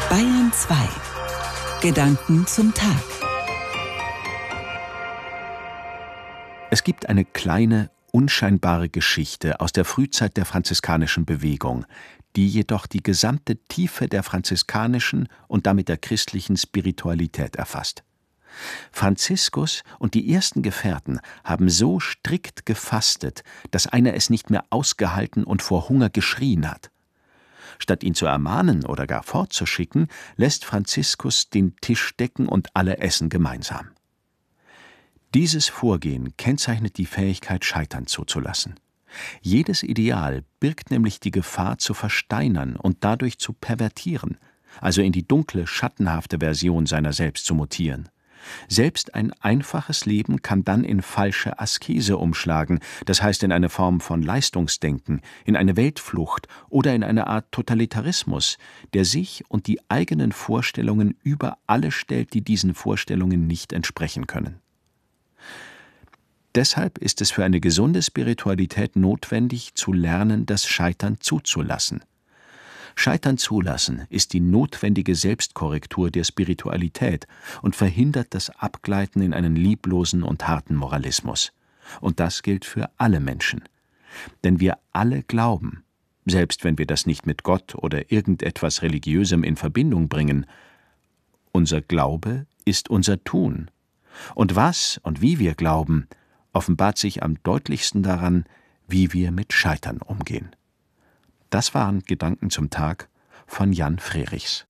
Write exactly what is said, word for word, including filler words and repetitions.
Bayern zwei. Gedanken zum Tag. Es gibt eine kleine, unscheinbare Geschichte aus der Frühzeit der franziskanischen Bewegung, die jedoch die gesamte Tiefe der franziskanischen und damit der christlichen Spiritualität erfasst. Franziskus und die ersten Gefährten haben so strikt gefastet, dass einer es nicht mehr ausgehalten und vor Hunger geschrien hat. Statt ihn zu ermahnen oder gar fortzuschicken, lässt Franziskus den Tisch decken und alle essen gemeinsam. Dieses Vorgehen kennzeichnet die Fähigkeit, Scheitern zuzulassen. Jedes Ideal birgt nämlich die Gefahr, zu versteinern und dadurch zu pervertieren, also in die dunkle, schattenhafte Version seiner selbst zu mutieren. Selbst ein einfaches Leben kann dann in falsche Askese umschlagen, das heißt in eine Form von Leistungsdenken, in eine Weltflucht oder in eine Art Totalitarismus, der sich und die eigenen Vorstellungen über alle stellt, die diesen Vorstellungen nicht entsprechen können. Deshalb ist es für eine gesunde Spiritualität notwendig, zu lernen, das Scheitern zuzulassen. Scheitern zulassen ist die notwendige Selbstkorrektur der Spiritualität und verhindert das Abgleiten in einen lieblosen und harten Moralismus. Und das gilt für alle Menschen. Denn wir alle glauben, selbst wenn wir das nicht mit Gott oder irgendetwas Religiösem in Verbindung bringen. Unser Glaube ist unser Tun. Und was und wie wir glauben, offenbart sich am deutlichsten daran, wie wir mit Scheitern umgehen. Das waren Gedanken zum Tag von Jan Frerichs.